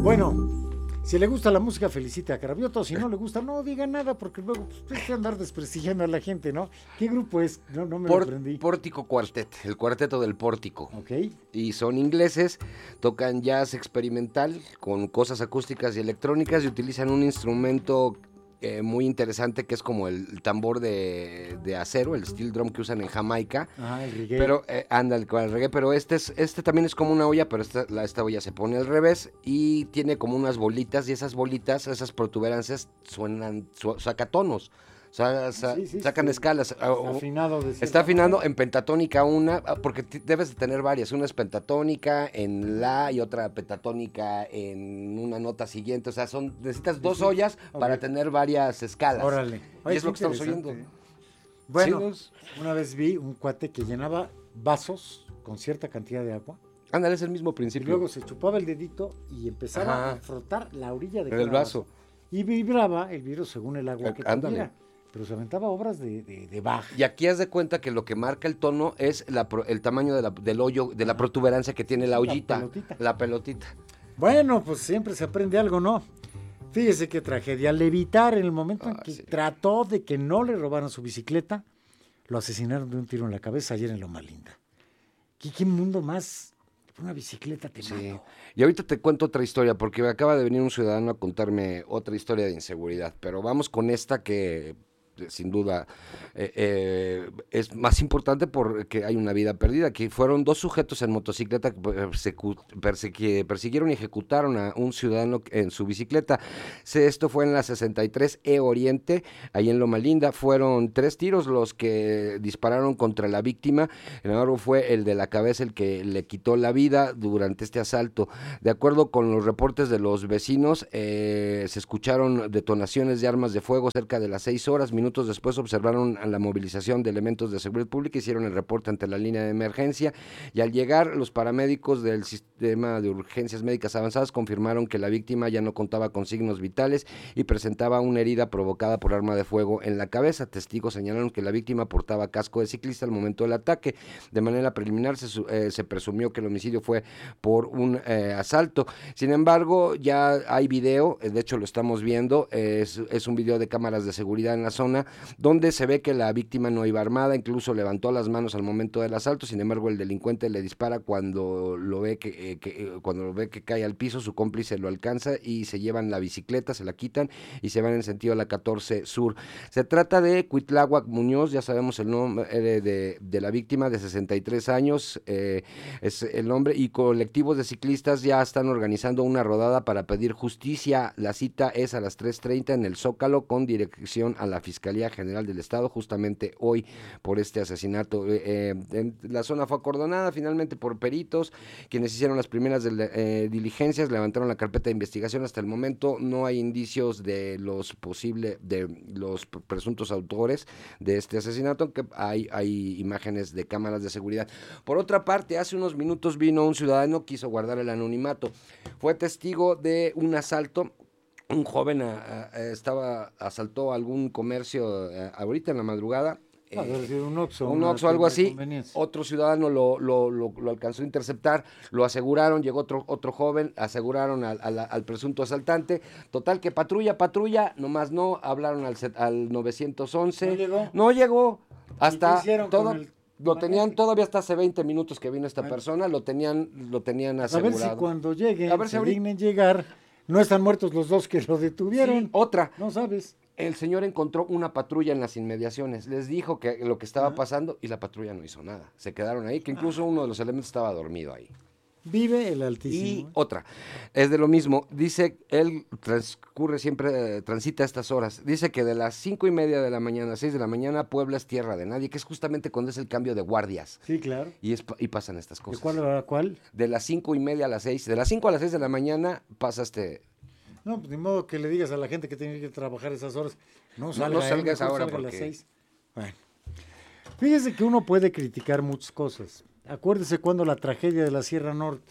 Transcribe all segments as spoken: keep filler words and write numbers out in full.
Bueno, si le gusta la música, felicite a Cravioto. Si no le gusta, no diga nada, porque luego pues, hay que andar desprestigiando a la gente, ¿no? ¿Qué grupo es? No, no me Por, lo aprendí. Pórtico Quartet, el cuarteto del Pórtico. Ok. Y son ingleses, tocan jazz experimental con cosas acústicas y electrónicas y utilizan un instrumento eh, muy interesante que es como el, el tambor de, de acero, el steel drum que usan en Jamaica. Ah, el reggae. Pero, eh, anda, el, el reggae, pero este, es, este también es como una olla, pero esta, la, esta olla se pone al revés y tiene como unas bolitas y esas bolitas, esas protuberancias suenan, su, saca tonos. Sa, sa, sí, sí, sacan sí. escalas. Está afinado de Está afinando manera. en pentatónica una, porque t- debes de tener varias. Una es pentatónica en la y otra pentatónica en una nota siguiente. O sea, son necesitas dos Sí, ollas okay. para tener varias escalas. Órale. Y es lo que estamos oyendo. Bueno, Sí, nos... una vez vi un cuate que llenaba vasos con cierta cantidad de agua. Ándale, es el mismo Y principio. luego se chupaba el dedito y empezaba Ajá. a frotar la orilla de En el cada vaso. vaso. Y vibraba el vidrio según el agua Eh, que ándale. tuviera. Pero se aventaba obras de, de, de Bach. Y aquí haz de cuenta que lo que marca el tono es la, pro- el tamaño de la- del hoyo, de la Ajá. protuberancia que tiene Sí, la la ollita. pelotita. La pelotita. Bueno, pues siempre se aprende algo, ¿no? Fíjese qué tragedia. Al evitar en el momento en Ah, que sí. trató de que no le robaran su bicicleta, lo asesinaron de un tiro en la cabeza ayer en Loma Linda. ¿Qué, qué mundo más? Una bicicleta te Sí. mató. Y ahorita te cuento otra historia, porque me acaba de venir un ciudadano a contarme otra historia de inseguridad. Pero vamos con esta que, eh, sin duda, eh, eh, es más importante porque hay una vida perdida. Que fueron dos sujetos en motocicleta que persecu- persegui- persiguieron y ejecutaron a un ciudadano en su bicicleta. Se- Esto fue en la sesenta y tres E Oriente, ahí en Loma Linda. Fueron tres tiros los que dispararon contra la víctima. Sin embargo, fue el de la cabeza el que le quitó la vida durante este asalto. De acuerdo con los reportes de los vecinos, eh, se escucharon detonaciones de armas de fuego cerca de las seis horas. Minutos después observaron a la movilización de elementos de seguridad pública, hicieron el reporte ante la línea de emergencia y al llegar los paramédicos del sistema de urgencias médicas avanzadas confirmaron que la víctima ya no contaba con signos vitales y presentaba una herida provocada por arma de fuego en la cabeza. Testigos señalaron que la víctima portaba casco de ciclista al momento del ataque. De manera preliminar se, eh, se presumió que el homicidio fue por un eh, asalto. Sin embargo, ya hay video, de hecho lo estamos viendo, es, es un video de cámaras de seguridad en la zona donde se ve que la víctima no iba armada, incluso levantó las manos al momento del asalto. Sin embargo, el delincuente le dispara cuando lo ve que, eh, que eh, cuando lo ve que cae al piso. Su cómplice lo alcanza y se llevan la bicicleta, se la quitan y se van en sentido a la catorce Sur. Se trata de Cuitláhuac Muñoz, ya sabemos el nombre eh, de, de la víctima, de sesenta y tres años, eh, es el nombre, y colectivos de ciclistas ya están organizando una rodada para pedir justicia. La cita es a las tres treinta en el Zócalo con dirección a la Fiscalía General del Estado, justamente hoy por este asesinato. Eh, en la zona fue acordonada finalmente por peritos, quienes hicieron las primeras de, eh, diligencias, levantaron la carpeta de investigación. Hasta el momento no hay indicios de los posibles, de los presuntos autores de este asesinato, aunque hay, hay imágenes de cámaras de seguridad. Por otra parte, hace unos minutos vino un ciudadano, quiso guardar el anonimato, fue testigo de un asalto. Un joven a, a, estaba asaltó algún comercio a, ahorita en la madrugada. Eh, haber sido un Oxxo, un Oxxo, algo así. Otro ciudadano lo, lo, lo, lo alcanzó a interceptar, lo aseguraron, llegó otro, otro joven, aseguraron al, al, al presunto asaltante. Total que patrulla, patrulla, nomás no, hablaron al, al nueve once. ¿No llegó? No llegó. Hasta ¿Y qué hicieron todo. con el Lo tenían manejo? todavía hasta hace veinte minutos que vino esta Bueno. persona, lo tenían, lo tenían A asegurado. ver si cuando lleguen, A ver si se ahorita- dignen llegar, no están muertos los dos que lo detuvieron. Sí, otra. No sabes. El señor encontró una patrulla en las inmediaciones, les dijo que lo que estaba Ajá. pasando y la patrulla no hizo nada. Se quedaron ahí, que incluso uno de los elementos estaba dormido ahí. Vive el Y Altísimo. otra, es de lo mismo, dice, él transcurre siempre, eh, transita estas horas, dice que de las cinco y media de la mañana a seis de la mañana, Puebla es tierra de nadie, que es justamente cuando es el cambio de guardias. Sí, claro. Y, es, y pasan estas ¿De cosas. cuál a cuál? De las cinco y media a las seis, de las cinco a las seis de la mañana pasa este... No, pues ni modo que le digas a la gente que tiene que trabajar esas horas. No salga, no eh, salgas mejor ahora salga a las porque- seis. Bueno. Fíjese que uno puede criticar muchas cosas. Acuérdese cuando la tragedia de la Sierra Norte,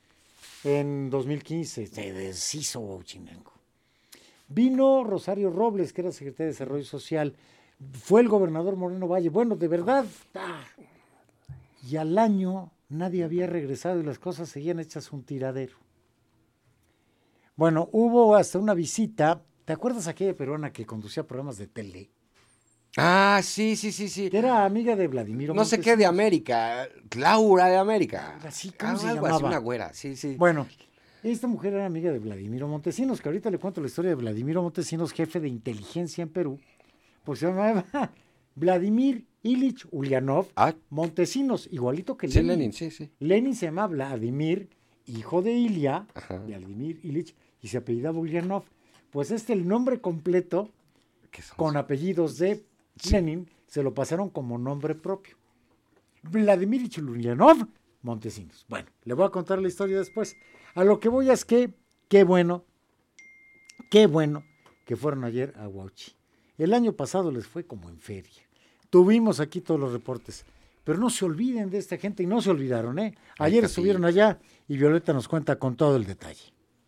en dos mil quince, se deshizo Huachinango. Vino Rosario Robles, que era secretario de Desarrollo Social. Fue el gobernador Moreno Valle. Bueno, de verdad. Ah. Y al año nadie había regresado y las cosas seguían hechas un tiradero. Bueno, hubo hasta una visita, ¿te acuerdas aquella peruana que conducía programas de tele? Ah, sí, sí, sí, sí. Que era amiga de Vladimiro No sé qué de Montesinos. América. Laura de América. Laura, sí, ¿cómo Ah, se algo así, una llamaba? güera. Sí, sí. Bueno, esta mujer era amiga de Vladimiro Montesinos, que ahorita le cuento la historia de Vladimiro Montesinos, jefe de inteligencia en Perú, pues se llamaba Vladimir Ilich Ulyanov Ah, Montesinos, igualito que sí, Lenin, Lenin. sí, sí. Lenin se llama Vladimir, hijo de Ilia, Ajá. Vladimir Ilich, y se apellidaba Ulyanov. Pues este, el nombre completo, ¿Qué son? con apellidos de Lenin, se lo pasaron como nombre propio. Vladimir Ilich Ulyanov Montesinos. Bueno, le voy a contar la historia después. A lo que voy es que, qué bueno, qué bueno que fueron ayer a Huauchi. El año pasado les fue como en feria. Tuvimos aquí todos los reportes. Pero no se olviden de esta gente y no se olvidaron, ¿eh? Ayer estuvieron allá y Violeta nos cuenta con todo el detalle.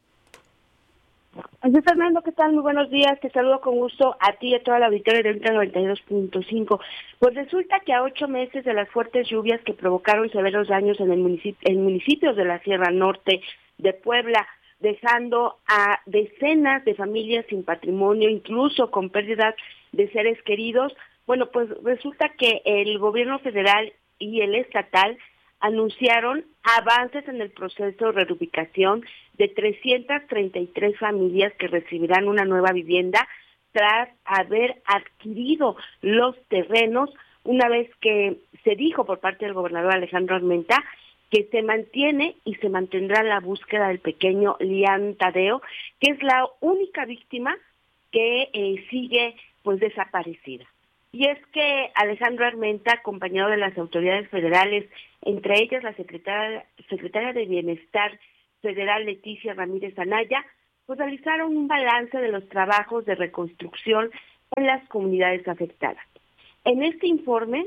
José Fernando, ¿qué tal? Muy buenos días. Te saludo con gusto a ti y a toda la auditoría de Ultra noventa y dos punto cinco. Pues resulta que a ocho meses de las fuertes lluvias que provocaron severos daños en el municipio, en municipios de la Sierra Norte de Puebla, dejando a decenas de familias sin patrimonio, incluso con pérdida de seres queridos, bueno, pues resulta que el gobierno federal y el estatal anunciaron avances en el proceso de reubicación de trescientas treinta y tres familias que recibirán una nueva vivienda tras haber adquirido los terrenos, una vez que se dijo por parte del gobernador Alejandro Armenta que se mantiene y se mantendrá la búsqueda del pequeño Lian Tadeo, que es la única víctima que eh, sigue pues desaparecida. Y es que Alejandro Armenta, acompañado de las autoridades federales, entre ellas la secretaria, secretaria de Bienestar Federal Leticia Ramírez Anaya, pues realizaron un balance de los trabajos de reconstrucción en las comunidades afectadas. En este informe,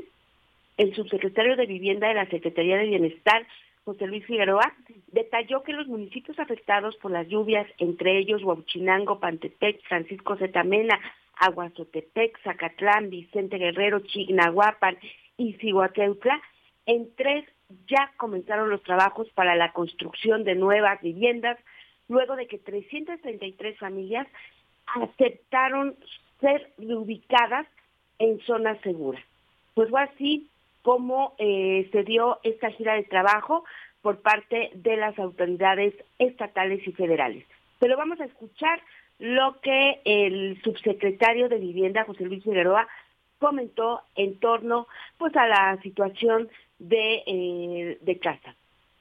el subsecretario de Vivienda de la Secretaría de Bienestar, José Luis Figueroa, detalló que los municipios afectados por las lluvias, entre ellos Huauchinango, Pantepec, Francisco Zetamena, Aguazotepec, Zacatlán, Vicente Guerrero, Chignahuapan y Cihuateutla, en tres ya comenzaron los trabajos para la construcción de nuevas viviendas, luego de que trescientas treinta y tres familias aceptaron ser reubicadas en zonas seguras. Pues fue así como eh, se dio esta gira de trabajo por parte de las autoridades estatales y federales. Pero vamos a escuchar lo que el subsecretario de Vivienda, José Luis Figueroa, comentó en torno pues a la situación de, eh, de casa.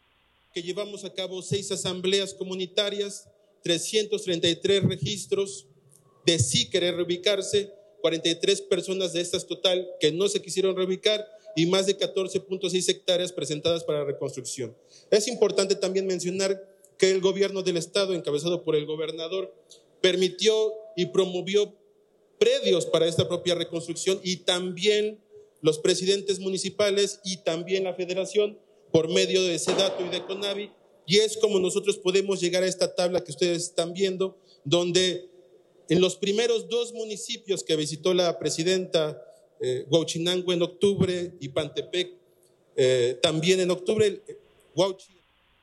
Que llevamos a cabo seis asambleas comunitarias, trescientos treinta y tres registros de sí querer reubicarse, cuarenta y tres personas de estas total que no se quisieron reubicar y más de catorce punto seis hectáreas presentadas para reconstrucción. Es importante también mencionar que el gobierno del estado, encabezado por el gobernador, permitió y promovió predios para esta propia reconstrucción y también los presidentes municipales y también la federación por medio de SEDATU y de CONAVI, y es como nosotros podemos llegar a esta tabla que ustedes están viendo, donde en los primeros dos municipios que visitó la presidenta, eh, Huauchinango en octubre y Pantepec eh, también en octubre, Huauchi.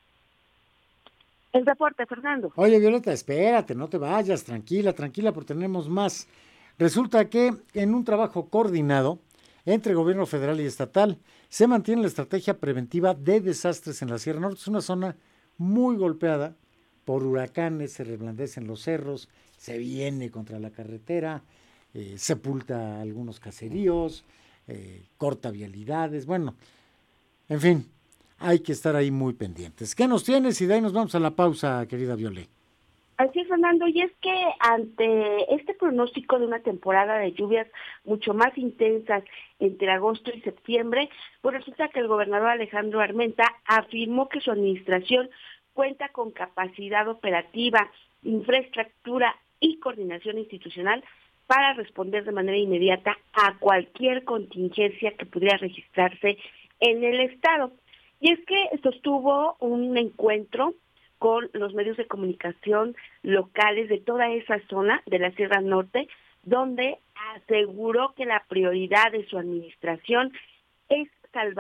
El reporte, Fernando. Oye, Violeta, espérate, no te vayas, tranquila, tranquila, porque tenemos más. Resulta que en un trabajo coordinado entre gobierno federal y estatal se mantiene la estrategia preventiva de desastres en la Sierra Norte. Es una zona muy golpeada por huracanes, se reblandecen los cerros, se viene contra la carretera, eh, sepulta algunos caseríos, eh, corta vialidades, bueno, en fin, hay que estar ahí muy pendientes. ¿Qué nos tienes? Y de ahí nos vamos a la pausa, querida Violet. Así es, Fernando, y es que ante este pronóstico de una temporada de lluvias mucho más intensas entre agosto y septiembre, pues resulta que el gobernador Alejandro Armenta afirmó que su administración cuenta con capacidad operativa, infraestructura y coordinación institucional para responder de manera inmediata a cualquier contingencia que pudiera registrarse en el estado. Y es que sostuvo un encuentro con los medios de comunicación locales de toda esa zona de la Sierra Norte, donde aseguró que la prioridad de su administración es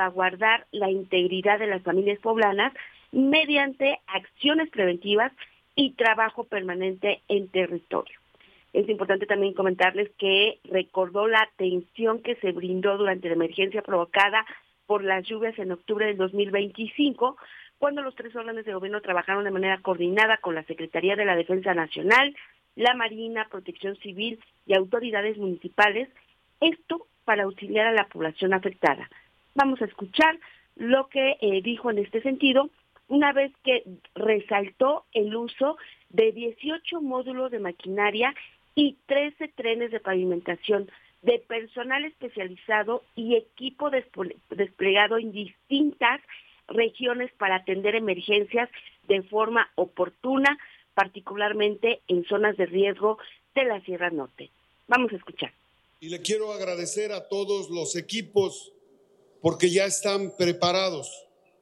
salvaguardar la integridad de las familias poblanas mediante acciones preventivas y trabajo permanente en territorio. Es importante también comentarles que recordó la atención que se brindó durante la emergencia provocada por las lluvias en octubre del dos mil veinticinco, cuando los tres órdenes de gobierno trabajaron de manera coordinada con la Secretaría de la Defensa Nacional, la Marina, Protección Civil y autoridades municipales, esto para auxiliar a la población afectada. Vamos a escuchar lo que eh, dijo en este sentido, una vez que resaltó el uso de dieciocho módulos de maquinaria y trece trenes de pavimentación, de personal especializado y equipo desplegado en distintas regiones para atender emergencias de forma oportuna, particularmente en zonas de riesgo de la Sierra Norte. Vamos a escuchar. Y le quiero agradecer a todos los equipos porque ya están preparados.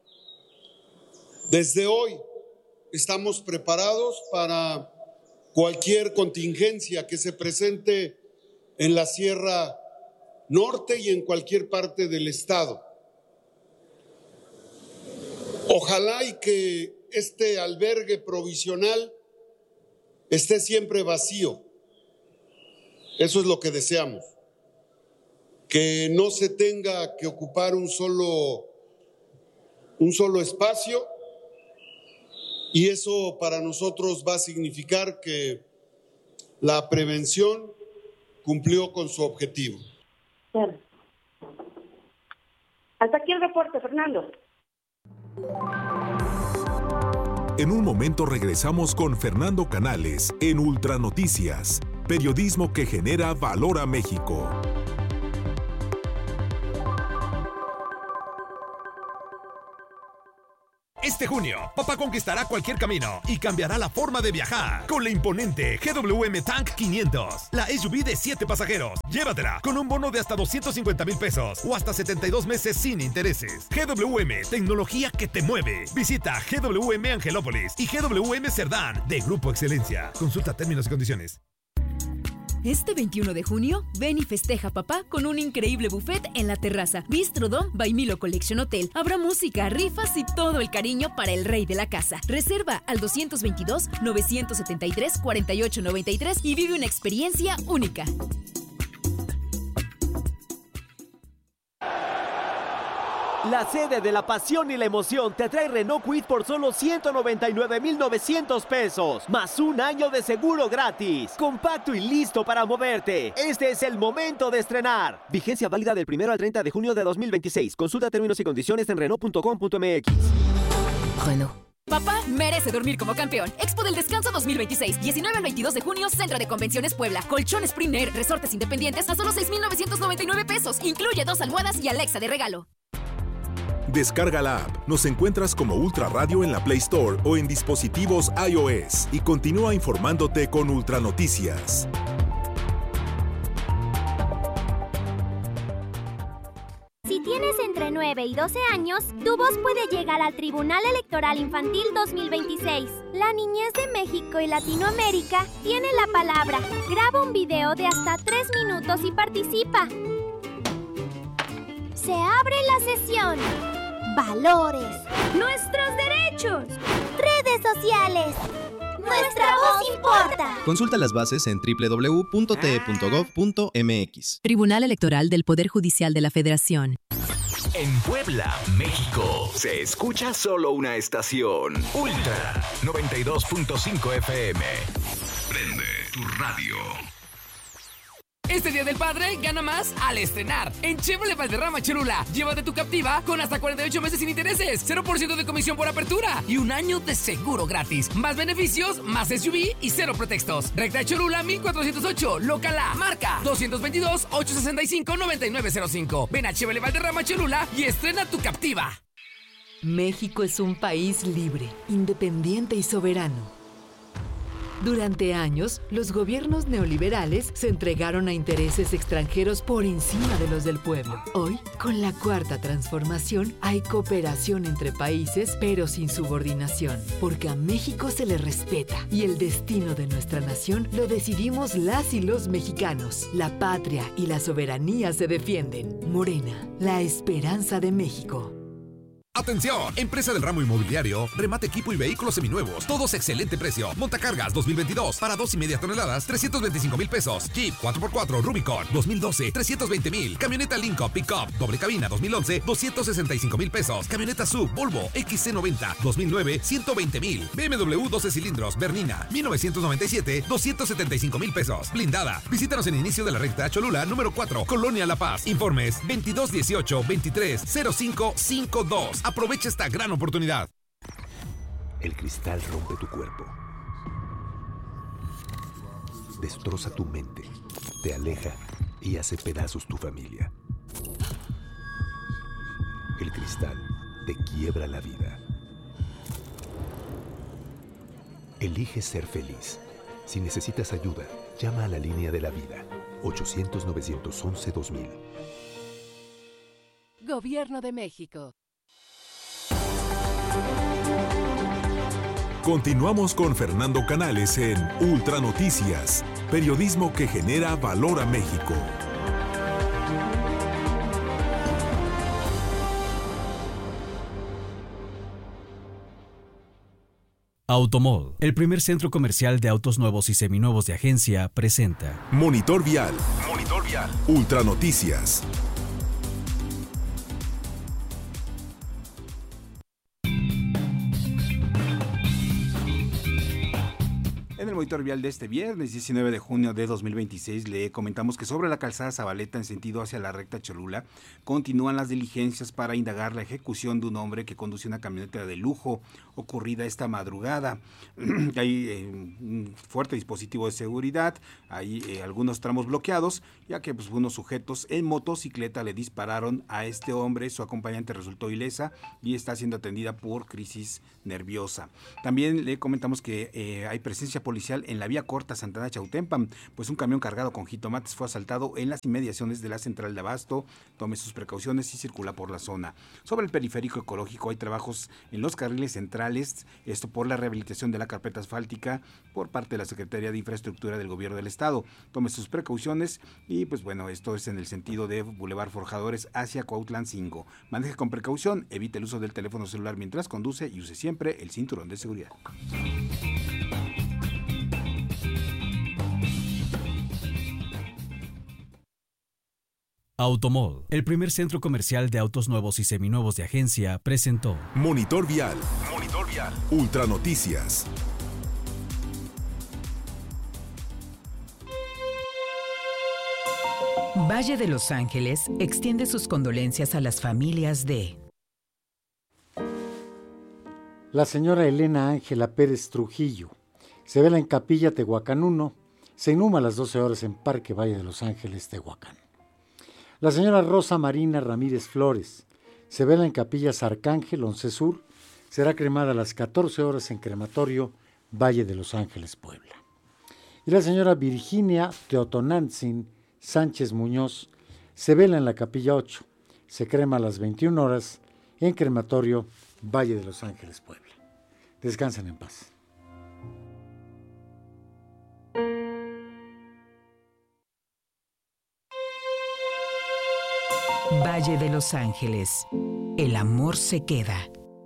Desde hoy estamos preparados para cualquier contingencia que se presente en la Sierra Norte y en cualquier parte del estado. Ojalá y que este albergue provisional esté siempre vacío. Eso es lo que deseamos. Que no se tenga que ocupar un solo, un solo espacio, y eso para nosotros va a significar que la prevención cumplió con su objetivo. Bien. Hasta aquí el reporte, Fernando. En un momento regresamos con Fernando Canales en Ultranoticias, periodismo que genera valor a México. Este junio, papá conquistará cualquier camino y cambiará la forma de viajar con la imponente G W M Tank quinientos, la S U V de siete pasajeros. Llévatela con un bono de hasta doscientos cincuenta mil pesos o hasta setenta y dos meses sin intereses. G W M, tecnología que te mueve. Visita G W M Angelópolis y G W M Cerdán de Grupo Excelencia. Consulta términos y condiciones. Este veintiuno de junio, ven y festeja papá con un increíble buffet en la terraza Bistro Dom by Milo Collection Hotel. Habrá música, rifas y todo el cariño para el rey de la casa. Reserva al dos dos dos, nueve siete tres, cuatro ocho nueve tres y vive una experiencia única. La sede de la pasión y la emoción te trae Renault Kwid por solo ciento noventa y nueve mil novecientos pesos, más un año de seguro gratis. Compacto y listo para moverte. Este es el momento de estrenar. Vigencia válida del primero al treinta de junio de dos mil veintiséis. Consulta términos y condiciones en Renault punto com punto m x. Renault. Papá merece dormir como campeón. Expo del Descanso dos mil veintiséis, diecinueve al veintidós de junio, Centro de Convenciones Puebla. Colchón Spring Air, resortes independientes a solo seis mil novecientos noventa y nueve pesos. Incluye dos almohadas y Alexa de regalo. Descarga la app. Nos encuentras como Ultra Radio en la Play Store o en dispositivos iOS y continúa informándote con Ultranoticias. Si tienes entre nueve y doce años, tu voz puede llegar al Tribunal Electoral Infantil dos mil veintiséis. La niñez de México y Latinoamérica tiene la palabra. Graba un video de hasta tres minutos y participa. Se abre la sesión. Valores. Nuestros derechos. Redes sociales. Nuestra voz importa. Consulta las bases en doble u doble u doble u punto t e punto gov punto m x. Tribunal Electoral del Poder Judicial de la Federación. En Puebla, México, se escucha solo una estación. Ultra noventa y dos punto cinco F M. Prende tu radio. Este Día del Padre gana más al estrenar. En Chevrolet Valderrama Cholula, llévate tu Captiva con hasta cuarenta y ocho meses sin intereses, cero por ciento de comisión por apertura y un año de seguro gratis. Más beneficios, más S U V y cero pretextos. Recta Cholula mil cuatrocientos ocho, local A, marca dos dos dos, ocho seis cinco, nueve nueve cero cinco. Ven a Chevrolet Valderrama Cholula y estrena tu Captiva. México es un país libre, independiente y soberano. Durante años, los gobiernos neoliberales se entregaron a intereses extranjeros por encima de los del pueblo. Hoy, con la Cuarta Transformación, hay cooperación entre países, pero sin subordinación, porque a México se le respeta y el destino de nuestra nación lo decidimos las y los mexicanos. La patria y la soberanía se defienden. Morena, la esperanza de México. Atención, empresa del ramo inmobiliario, remate equipo y vehículos seminuevos, todos excelente precio. Montacargas dos mil veintidós para dos y media toneladas, trescientos veinticinco mil pesos. Jeep cuatro por cuatro Rubicon dos mil doce, trescientos veinte mil. Camioneta Lincoln Pickup doble cabina dos mil once, doscientos sesenta y cinco mil pesos. Camioneta Sub Volvo X C noventa dos mil nueve, ciento veinte mil. B M W doce cilindros Bernina mil novecientos noventa y siete, doscientos setenta y cinco mil pesos. Blindada. Visítanos en inicio de la recta Cholula número cuatro, Colonia La Paz. Informes veintidós dieciocho veintitrés cero cinco cincuenta y dos. Aprovecha esta gran oportunidad. El cristal rompe tu cuerpo. Destroza tu mente, te aleja y hace pedazos tu familia. El cristal te quiebra la vida. Elige ser feliz. Si necesitas ayuda, llama a la línea de la vida. ochocientos, novecientos once, dos mil. Gobierno de México. Continuamos con Fernando Canales en Ultra Noticias, periodismo que genera valor a México. Automall, el primer centro comercial de autos nuevos y seminuevos de agencia, presenta Monitor Vial. Monitor Vial. Ultra Noticias. En el monitor vial de este viernes diecinueve de junio de dos mil veintiséis le comentamos que sobre la calzada Zabaleta en sentido hacia la recta Cholula continúan las diligencias para indagar la ejecución de un hombre que conduce una camioneta de lujo ocurrida esta madrugada. Hay eh, un fuerte dispositivo de seguridad, hay eh, algunos tramos bloqueados, ya que pues, unos sujetos en motocicleta le dispararon a este hombre, su acompañante resultó ilesa y está siendo atendida por crisis nerviosa. También le comentamos que eh, hay presencia policial en la vía corta Santana Chautempan, pues un camión cargado con jitomates fue asaltado en las inmediaciones de la central de abasto. Tome sus precauciones y circula por la zona. Sobre el periférico ecológico hay trabajos en los carriles centrales, esto por la rehabilitación de la carpeta asfáltica por parte de la Secretaría de Infraestructura del Gobierno del Estado. Tome sus precauciones y pues bueno, esto es en el sentido de Boulevard Forjadores hacia Cuautlán cinco. Maneje con precaución, evite el uso del teléfono celular mientras conduce y use siempre el cinturón de seguridad. Automall, el primer centro comercial de autos nuevos y seminuevos de agencia, presentó Monitor Vial. Monitor Vial. Ultra Noticias. Valle de Los Ángeles extiende sus condolencias a las familias de la señora Elena Ángela Pérez Trujillo. Se vela en Capilla Tehuacán uno, se inhuma a las doce horas en Parque Valle de Los Ángeles, Tehuacán. La señora Rosa Marina Ramírez Flores, se vela en Capillas Arcángel, once Sur, será cremada a las catorce horas en Crematorio, Valle de Los Ángeles, Puebla. Y la señora Virginia Teotonantzin Sánchez Muñoz, se vela en la Capilla ocho, se crema a las veintiuna horas en Crematorio, Valle de Los Ángeles, Puebla. Descansen en paz. Valle de Los Ángeles. El amor se queda.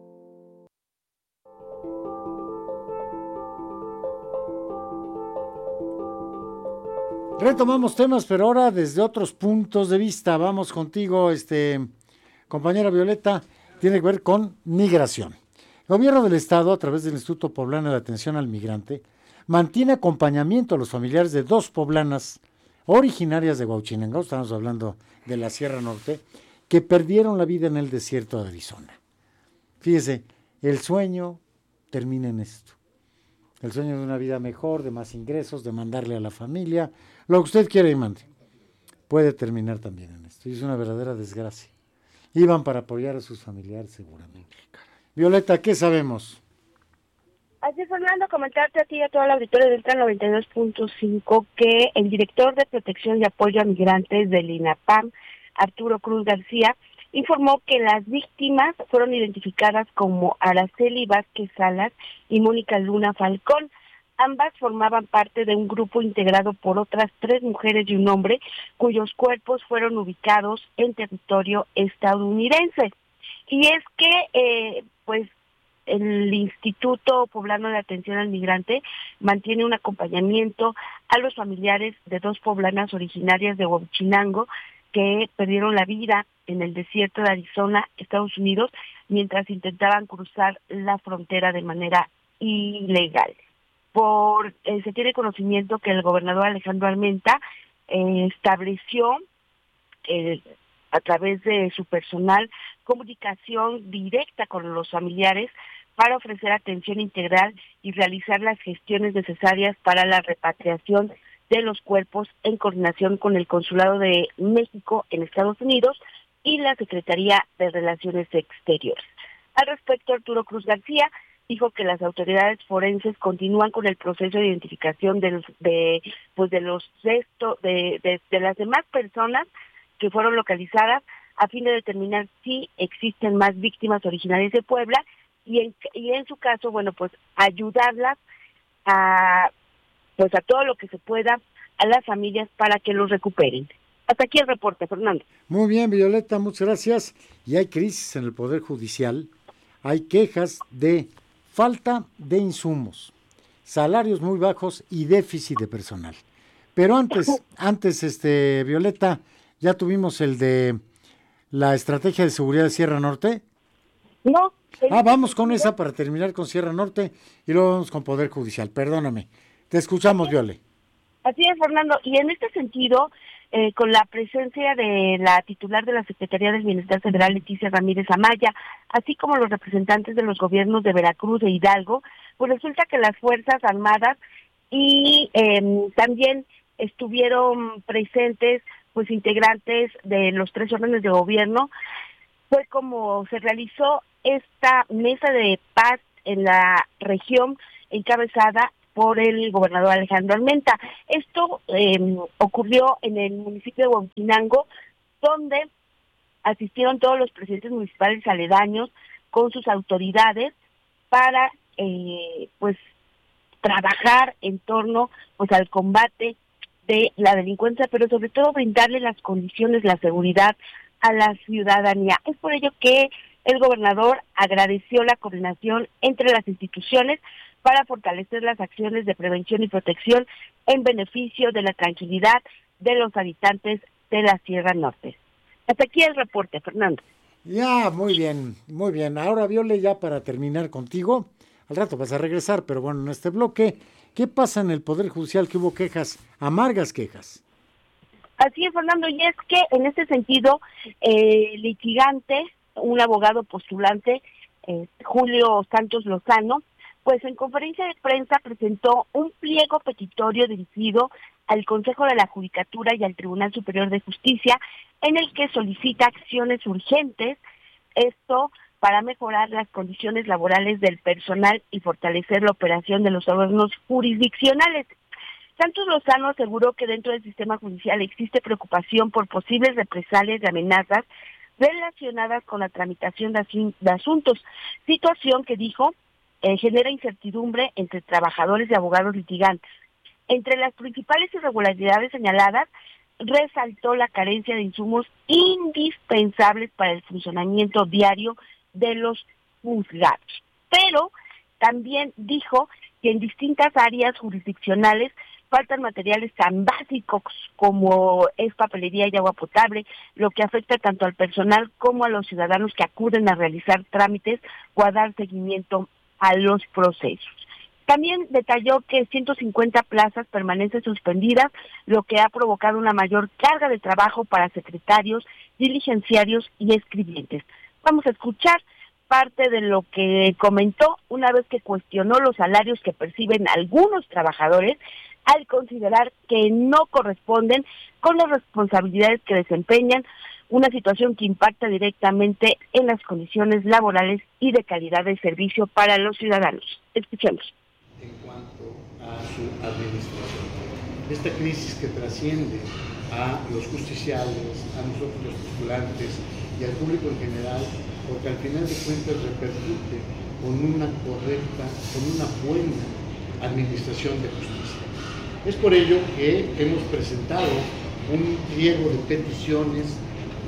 Retomamos temas, pero ahora desde otros puntos de vista. Vamos contigo, este, compañera Violeta, tiene que ver con migración. El gobierno del Estado, a través del Instituto Poblano de Atención al Migrante, mantiene acompañamiento a los familiares de dos poblanas originarias de Huauchinango, estamos hablando de la Sierra Norte, que perdieron la vida en el desierto de Arizona. Fíjese, el sueño termina en esto. El sueño de una vida mejor, de más ingresos, de mandarle a la familia, lo que usted quiera y mande, puede terminar también en esto. Y es una verdadera desgracia. Iban para apoyar a sus familiares seguramente. Violeta, ¿qué sabemos? Así es, Fernando, comentarte a ti y a toda la auditoría de Ultra noventa y dos punto cinco que el director de Protección y Apoyo a Migrantes del INAPAM, Arturo Cruz García, informó que las víctimas fueron identificadas como Araceli Vázquez Salas y Mónica Luna Falcón. Ambas formaban parte de un grupo integrado por otras tres mujeres y un hombre, cuyos cuerpos fueron ubicados en territorio estadounidense. y es que, eh, pues, el Instituto Poblano de Atención al Migrante mantiene un acompañamiento a los familiares de dos poblanas originarias de Huachinango que perdieron la vida en el desierto de Arizona, Estados Unidos, mientras intentaban cruzar la frontera de manera ilegal. Por eh, se tiene conocimiento que el gobernador Alejandro Armenta eh, estableció eh, a través de su personal comunicación directa con los familiares para ofrecer atención integral y realizar las gestiones necesarias para la repatriación de los cuerpos en coordinación con el Consulado de México en Estados Unidos y la Secretaría de Relaciones Exteriores. Al respecto, Arturo Cruz García dijo que las autoridades forenses continúan con el proceso de identificación de los, de, pues de los restos de, de, de las demás personas que fueron localizadas a fin de determinar si existen más víctimas originarias de Puebla y en, y en su caso, bueno, pues ayudarlas a pues a todo lo que se pueda a las familias para que los recuperen. Hasta aquí el reporte, Fernando. Muy bien, Violeta, muchas gracias. Y hay crisis en el Poder Judicial, hay quejas de falta de insumos, salarios muy bajos y déficit de personal. Pero antes, antes, este, Violeta, ya tuvimos el de la estrategia de seguridad de Sierra Norte. No. Ah, vamos con esa para terminar con Sierra Norte y luego vamos con Poder Judicial. Perdóname. Te escuchamos, Viole. Así es, Fernando. Y en este sentido, eh, con la presencia de la titular de la Secretaría del Bienestar Federal, Leticia Ramírez Amaya, así como los representantes de los gobiernos de Veracruz e Hidalgo, pues resulta que las Fuerzas Armadas y eh, también estuvieron presentes pues integrantes de los tres órdenes de gobierno. Fue como se realizó esta mesa de paz en la región encabezada por el gobernador Alejandro Armenta. Esto eh, ocurrió en el municipio de Huachinango, donde asistieron todos los presidentes municipales aledaños con sus autoridades para eh, pues trabajar en torno pues al combate de la delincuencia, pero sobre todo brindarle las condiciones, la seguridad a la ciudadanía. Es por ello que el gobernador agradeció la coordinación entre las instituciones para fortalecer las acciones de prevención y protección en beneficio de la tranquilidad de los habitantes de la Sierra Norte. Hasta aquí el reporte, Fernando. Ya, muy bien, muy bien. Ahora, Viole, ya para terminar contigo, al rato vas a regresar, pero bueno, en este bloque, ¿qué pasa en el Poder Judicial? Que hubo quejas, amargas quejas. Así es, Fernando, y es que en este sentido, eh, el litigante, un abogado postulante, eh, Julio Santos Lozano, pues en conferencia de prensa presentó un pliego petitorio dirigido al Consejo de la Judicatura y al Tribunal Superior de Justicia, en el que solicita acciones urgentes, esto para mejorar las condiciones laborales del personal y fortalecer la operación de los órganos jurisdiccionales. Santos Lozano aseguró que dentro del sistema judicial existe preocupación por posibles represalias y amenazas relacionadas con la tramitación de, asun- de asuntos, situación que dijo eh, genera incertidumbre entre trabajadores y abogados litigantes. Entre las principales irregularidades señaladas, resaltó la carencia de insumos indispensables para el funcionamiento diario de los juzgados. Pero también dijo que en distintas áreas jurisdiccionales faltan materiales tan básicos como es papelería y agua potable, lo que afecta tanto al personal como a los ciudadanos que acuden a realizar trámites o a dar seguimiento a los procesos. También detalló que ciento cincuenta plazas permanecen suspendidas, lo que ha provocado una mayor carga de trabajo para secretarios, diligenciarios y escribientes. Vamos a escuchar parte de lo que comentó una vez que cuestionó los salarios que perciben algunos trabajadores al considerar que no corresponden con las responsabilidades que desempeñan, una situación que impacta directamente en las condiciones laborales y de calidad de servicio para los ciudadanos. Escuchemos. En cuanto a su administración, esta crisis que trasciende a los justiciales, a nosotros los postulantes y al público en general, porque al final de cuentas repercute con una correcta, con una buena administración de justicia. Es por ello que hemos presentado un pliego de peticiones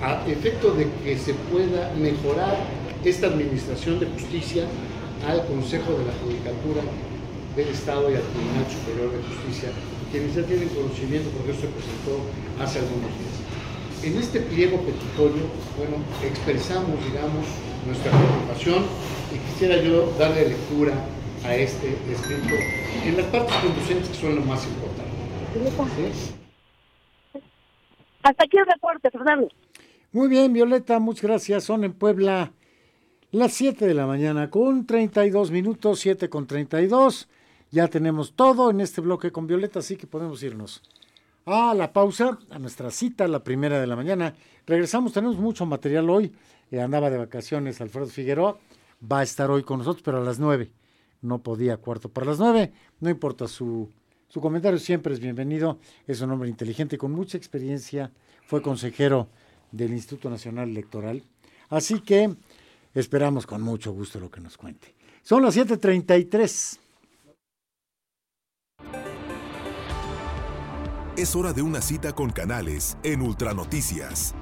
a efecto de que se pueda mejorar esta administración de justicia al Consejo de la Judicatura del Estado y al Tribunal Superior de Justicia, quienes ya tienen conocimiento porque eso se presentó hace algunos días. En este pliego petitorio, bueno, expresamos, digamos, nuestra preocupación y quisiera yo darle lectura a este escrito en las partes conducentes que son lo más importante. ¿Sí? Hasta aquí el reporte, Fernando. Muy bien, Violeta, muchas gracias. Son en Puebla las siete de la mañana con treinta y dos minutos, siete con treinta y dos. Ya tenemos todo en este bloque con Violeta, así que podemos irnos a la pausa, a nuestra cita, la primera de la mañana. Regresamos, tenemos mucho material hoy. Eh, andaba de vacaciones Alfredo Figueroa, va a estar hoy con nosotros, pero a las nueve. No podía cuarto para las nueve. No importa, su, su comentario siempre es bienvenido. Es un hombre inteligente y con mucha experiencia. Fue consejero del Instituto Nacional Electoral. Así que esperamos con mucho gusto lo que nos cuente. Son las siete treinta y tres. Es hora de una cita con Canales en Ultranoticias.